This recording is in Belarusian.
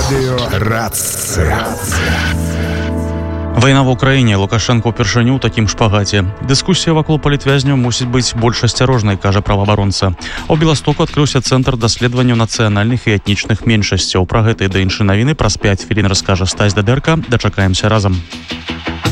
Рацыя. Вайна в Украіне. Лукашенко ўпершыню ў такім шпагаце. Дыскусія вакол палітвязняў мусіць быць больш асцярожнай, кажа праваабаронца. У Беластоку адкрыўся цэнтр даследаванняў нацыянальных і этнічных меншасцяў. Пра гэта і да іншай навіны праз 5 хвілін раскажа Стась Дадэрка. Дачакаемся разам.